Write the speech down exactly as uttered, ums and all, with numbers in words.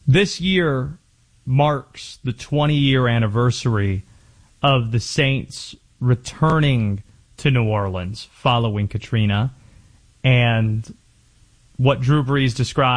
This year marks the twenty-year anniversary of the Saints returning to New Orleans following Katrina, and what Drew Brees described